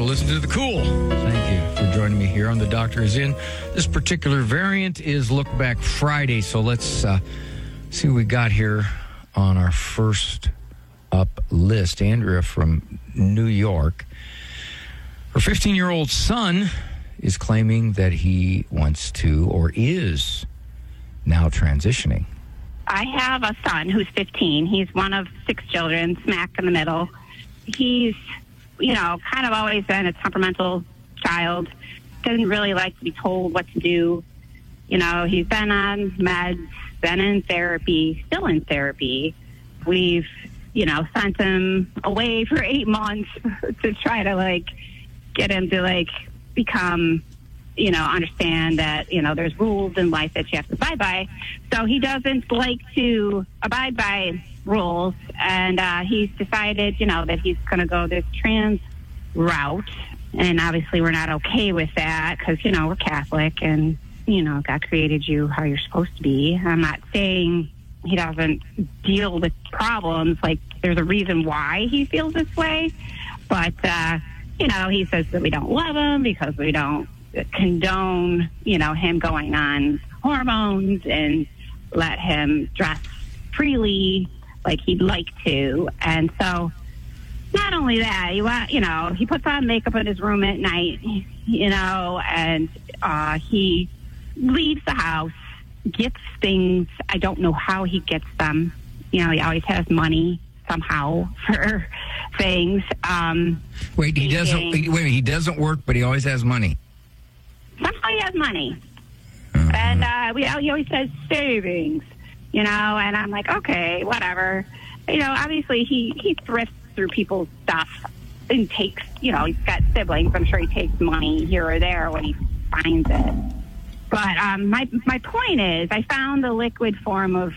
listen to the cool. Thank you for joining me here on The Doctor Is In. This particular variant is Look Back Friday, so let's see what we got here on our first up list. Andrea from New York. Her 15-year-old son is claiming that he wants to or is now transitioning. I have a son who's 15. He's one of 6 children, smack in the middle. He's, kind of always been a temperamental child. Doesn't really like to be told what to do. He's been on meds, been in therapy, still in therapy. We've, sent him away for 8 months to try to, get him to, become, understand that, there's rules in life that you have to abide by. So he doesn't like to abide by rules, and he's decided, that he's going to go this trans route. And obviously we're not okay with that because, we're Catholic and, God created you how you're supposed to be. I'm not saying he doesn't deal with problems. There's a reason why he feels this way. But, he says that we don't love him because we don't condone, him going on hormones and let him dress freely like he'd like to. And so not only that, he puts on makeup in his room at night, and he leaves the house, gets things. I don't know how he gets them. He always has money somehow for things. He doesn't work, but he always has money. Somehow he has money. And he always says savings, and I'm like, okay, whatever. Obviously he thrifts through people's stuff and takes, he's got siblings. I'm sure he takes money here or there when he finds it. But my point is, I found the liquid form of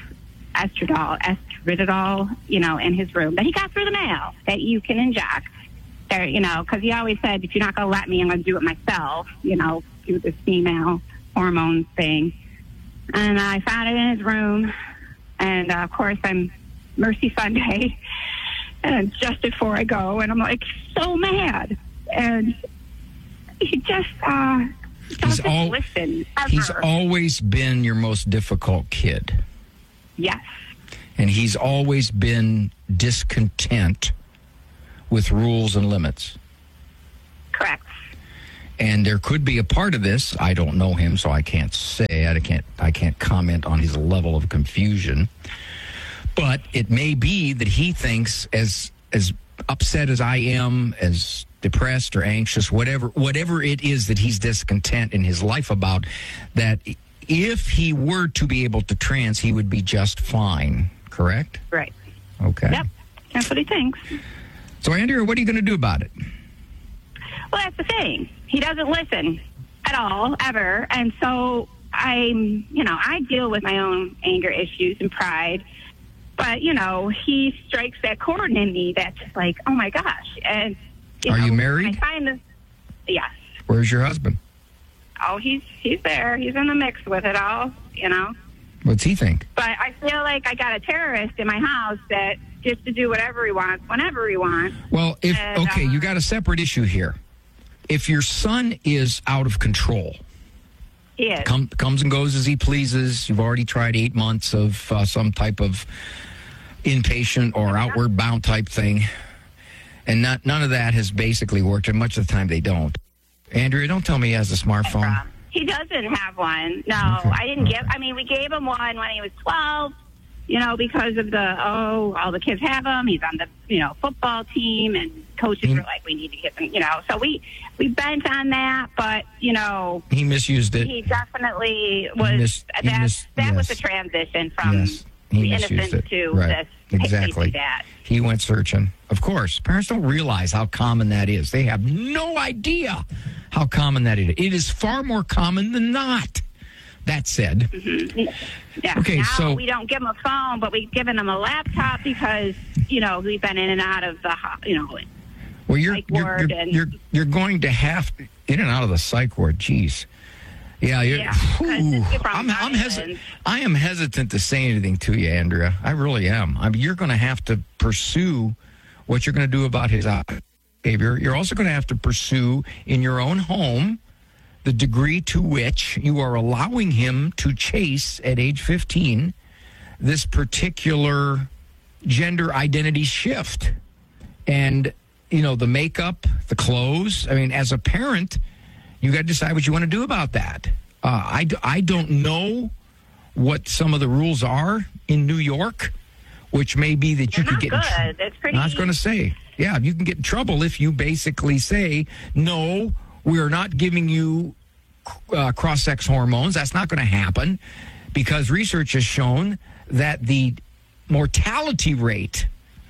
estridiol, in his room that he got through the mail that you can inject. There, because he always said, if you're not going to let me, I'm going to do it myself, do this female hormone thing. And I found it in his room. And, of course, I'm Mercy Sunday. And just before I go, and I'm so mad. And he just doesn't listen ever. He's always been your most difficult kid. Yes. And he's always been discontent with rules and limits. Correct. And there could be a part of this. I don't know him, so I can't say. I can't comment on his level of confusion. But it may be that he thinks, as upset as I am, as depressed or anxious, whatever it is that he's discontent in his life about, that if he were to be able to trans, he would be just fine. Correct? Right. Okay. Yep. That's what he thinks. So, Andrea, what are you going to do about it? Well, that's the thing. He doesn't listen at all, ever. And so I deal with my own anger issues and pride. But, he strikes that chord in me that's just like, oh, my gosh. And are you married? I find this, yes. Where's your husband? Oh, he's there. He's in the mix with it all, What's he think? But I feel like I got a terrorist in my house that gets to do whatever he wants, whenever he wants. Well, you got a separate issue here. If your son is out of control, he is. Comes and goes as he pleases. You've already tried 8 months of some type of inpatient or outward bound type thing, and none of that has basically worked. And much of the time, they don't. Andrea, don't tell me he has a smartphone. He doesn't have one. No, okay. I didn't give. I mean, we gave him one when he was 12. Because of all the kids have them. He's on the, football team, and coaches were like, we need to get them, So we bent on that, but, he misused it. He definitely was, that was the transition from the innocence to this. Exactly. That. He went searching. Of course, parents don't realize how common that is. They have no idea how common that is. It is far more common than not. That said, yeah. Okay, now so we don't give him a phone, but we've given him a laptop because we've been in and out of the well, psych ward you're going to have in and out of the psych ward. Jeez, yeah. I am hesitant to say anything to you, Andrea. I really am. You're going to have to pursue what you're going to do about his behavior, you're also going to have to pursue in your own home the degree to which you are allowing him to chase at age 15 this particular gender identity shift. And, the makeup, the clothes. I mean, as a parent, you got to decide what you want to do about that. I don't know what some of the rules are in New York, which may be that you could get. It's pretty. I was going to say, yeah, you can get in trouble if you basically say, no, we are not giving you cross-sex hormones. That's not going to happen because research has shown that the mortality rate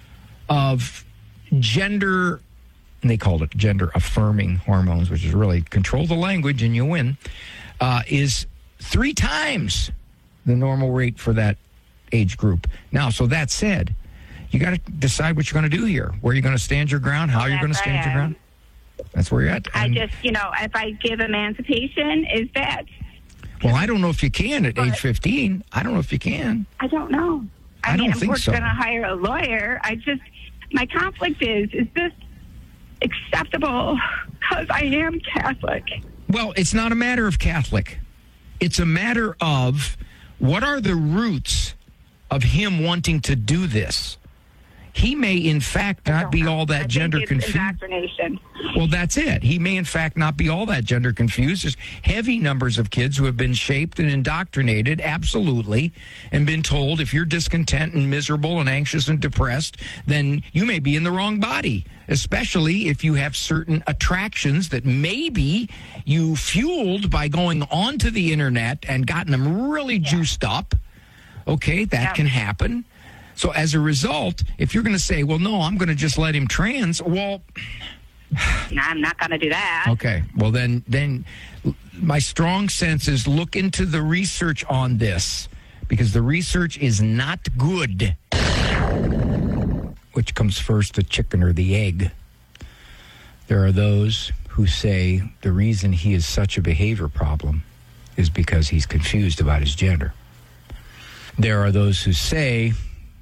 of gender, and they called it gender-affirming hormones, which is really control the language and you win, is 3 times the normal rate for that age group. Now, so that said, you got to decide what you're going to do here. Where you're going to stand your ground, how you're going to stand your ground. That's where you're at. I just, if I give emancipation, is that? Well, I don't know if you can at age 15. I don't know if you can. I don't know. I don't think so. We're going to hire a lawyer. My conflict is this acceptable? Because I am Catholic. Well, it's not a matter of Catholic. It's a matter of what are the roots of him wanting to do this. He may, in fact, not be all that gender confused. Indoctrination. Well, that's it. He may, in fact, not be all that gender confused. There's heavy numbers of kids who have been shaped and indoctrinated, absolutely, and been told if you're discontent and miserable and anxious and depressed, then you may be in the wrong body, especially if you have certain attractions that maybe you fueled by going onto the internet and gotten them really juiced up. Okay, that can happen. So as a result, if you're going to say, well, no, I'm going to just let him trans, well... No, I'm not going to do that. Okay, well, then my strong sense is look into the research on this, because the research is not good. Which comes first, the chicken or the egg? There are those who say the reason he is such a behavior problem is because he's confused about his gender. There are those who say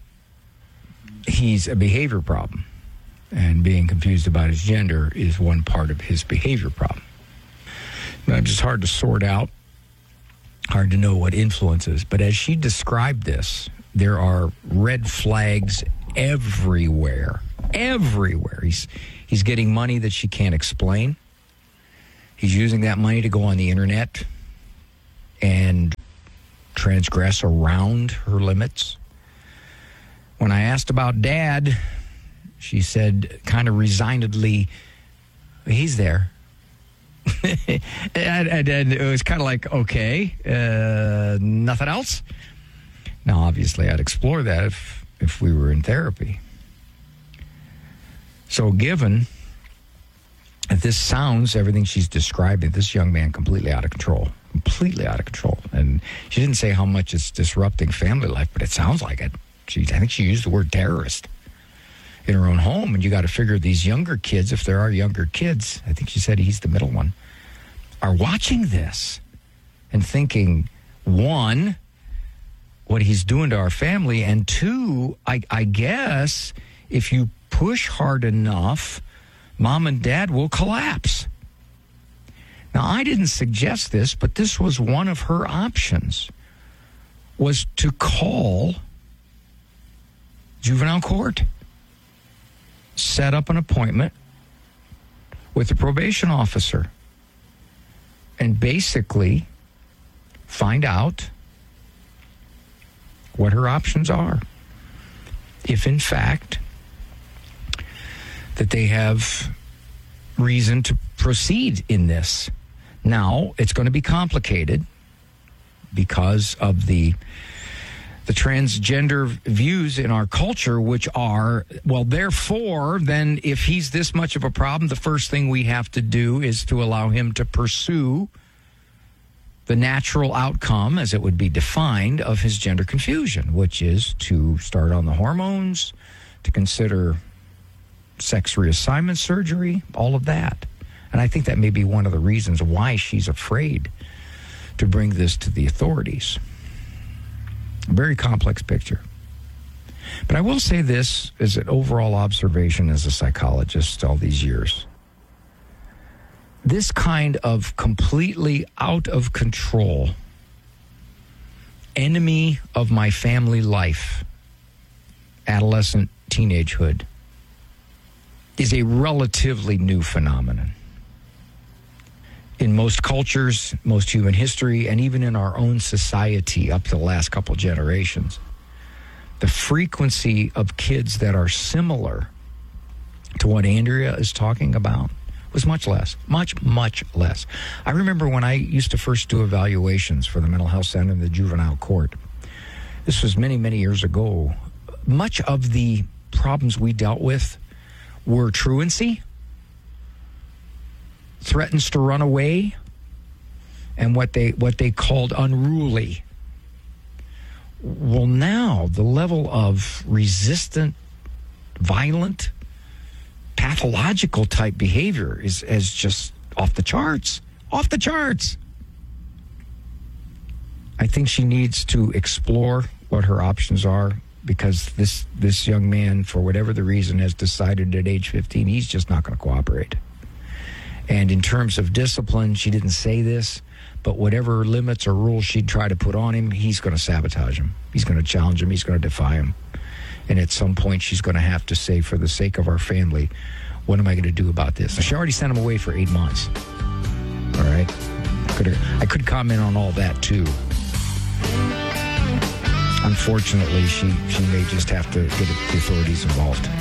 he's a behavior problem, and being confused about his gender is one part of his behavior problem. Now, it's just hard to sort out, hard to know what influences. But as she described this, there are red flags everywhere. Everywhere. He's getting money that she can't explain. He's using that money to go on the internet and transgress around her limits. When I asked about Dad, she said kind of resignedly, he's there. and it was kind of like, okay, nothing else? Now, obviously, I'd explore that if we were in therapy. So given that this sounds, everything she's describing, this young man completely out of control. And she didn't say how much it's disrupting family life, but it sounds like it. I think she used the word terrorist in her own home. And you got to figure these younger kids, if there are younger kids, I think she said he's the middle one, are watching this and thinking, one, what he's doing to our family, and two, I guess if you push hard enough, Mom and Dad will collapse. Now, I didn't suggest this, but this was one of her options, was to call juvenile court, set up an appointment with the probation officer, and basically find out what her options are. If, in fact, that they have reason to proceed in this. Now, it's going to be complicated because of the transgender views in our culture, which are, well, therefore, then if he's this much of a problem, the first thing we have to do is to allow him to pursue the natural outcome, as it would be defined, of his gender confusion, which is to start on the hormones, to consider sex reassignment surgery, all of that. And I think that may be one of the reasons why she's afraid to bring this to the authorities. Very complex picture. But I will say this as an overall observation as a psychologist all these years. This kind of completely out of control, enemy of my family life, adolescent teenagehood, is a relatively new phenomenon. In most cultures, most human history, and even in our own society up to the last couple generations, the frequency of kids that are similar to what Andrea is talking about was much less, much less. I remember when I used to first do evaluations for the mental health center and the juvenile court. This was many, many years ago. Much of the problems we dealt with were truancy, threatens to run away, and what they called unruly. Well, now the level of resistant, violent, pathological type behavior is just off the charts. Off the charts. I think she needs to explore what her options are, because this young man, for whatever the reason, has decided at age 15 he's just not going to cooperate. And in terms of discipline, she didn't say this, but whatever limits or rules she'd try to put on him, he's going to sabotage him. He's going to challenge him. He's going to defy him. And at some point, she's going to have to say, for the sake of our family, what am I going to do about this? She already sent him away for 8 months. All right? I could comment on all that, too. Unfortunately, she may just have to get the authorities involved.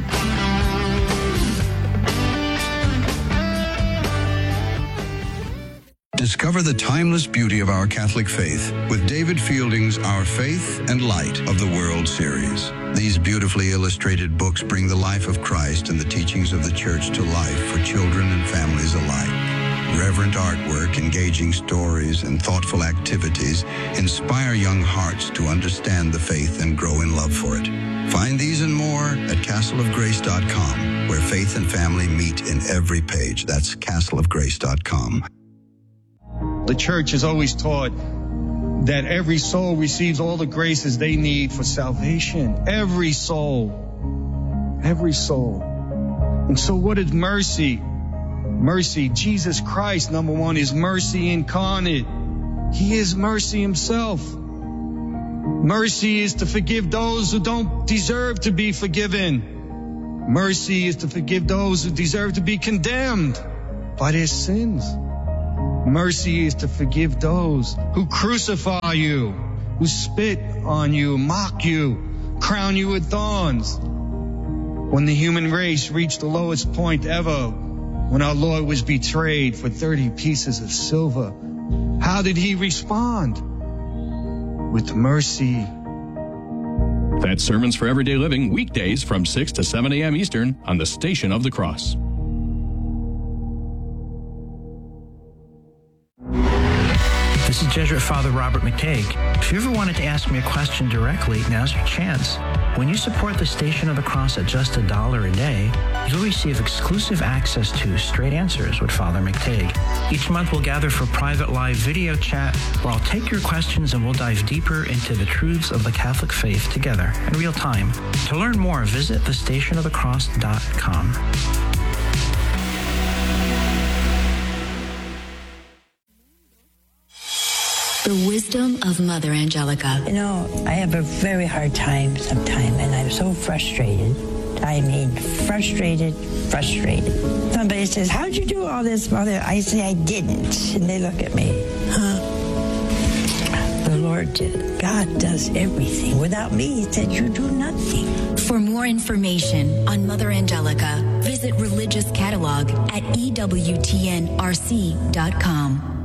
Discover the timeless beauty of our Catholic faith with David Fielding's Our Faith and Light of the World series. These beautifully illustrated books bring the life of Christ and the teachings of the Church to life for children and families alike. Reverent artwork, engaging stories, and thoughtful activities inspire young hearts to understand the faith and grow in love for it. Find these and more at castleofgrace.com, where faith and family meet in every page. That's castleofgrace.com. The church has always taught that every soul receives all the graces they need for salvation. Every soul. Every soul. And so what is mercy? Mercy, Jesus Christ, number one, is mercy incarnate. He is mercy himself. Mercy is to forgive those who don't deserve to be forgiven. Mercy is to forgive those who deserve to be condemned by their sins. Mercy is to forgive those who crucify you, who spit on you, mock you, crown you with thorns. When the human race reached the lowest point ever, when our Lord was betrayed for 30 pieces of silver, how did he respond? With mercy. That's Sermons for Everyday Living, weekdays from 6 to 7 a.m. Eastern on the Station of the Cross. This is Jesuit Father Robert McTague. If you ever wanted to ask me a question directly, now's your chance. When you support the Station of the Cross at just $1 a day, you'll receive exclusive access to Straight Answers with Father McTague. Each month we'll gather for private live video chat where I'll take your questions and we'll dive deeper into the truths of the Catholic faith together in real time. To learn more, visit thestationofthecross.com. The wisdom of Mother Angelica. You know, I have a very hard time sometimes, and I'm so frustrated. I mean, frustrated. Somebody says, how'd you do all this, Mother? I say, I didn't. And they look at me, The Lord did. God does everything. Without me, he said, you do nothing. For more information on Mother Angelica, visit Religious Catalog at EWTNRC.com.